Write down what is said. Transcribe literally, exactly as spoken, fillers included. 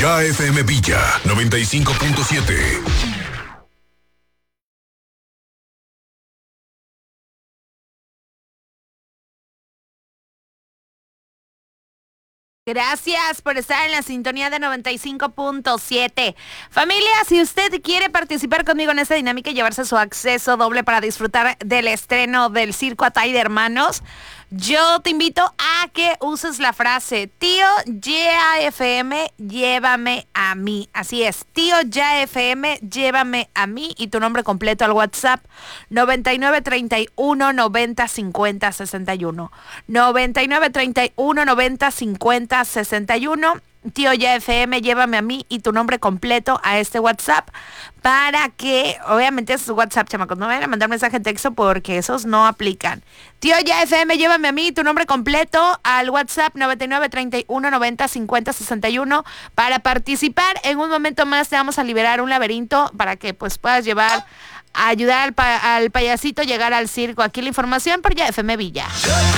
Ya F M Villa noventa y cinco punto siete. Gracias por estar en la sintonía de noventa y cinco punto siete. Familia, si usted quiere participar conmigo en esta dinámica y llevarse su acceso doble para disfrutar del estreno del Circo Atay de Hermanos, yo te invito a que uses la frase tío Ya F M, llévame a mí. Así es, tío Ya F M, llévame a mí, y tu nombre completo al WhatsApp noventa y nueve treinta y uno noventa cincuenta sesenta y uno. noventa y nueve treinta y uno noventa cincuenta sesenta y uno. Tío Ya F M, llévame a mí y tu nombre completo a este WhatsApp para que, obviamente es WhatsApp, chamacos, no vayan a mandar mensaje en texto porque esos no aplican. Tío Ya F M, llévame a mí y tu nombre completo al WhatsApp noventa y nueve treinta y uno noventa cincuenta sesenta y uno para participar. En un momento más te vamos a liberar un laberinto para que pues puedas llevar, a ayudar al, pa- al payasito a llegar al circo. Aquí la información por Ya F M Villa.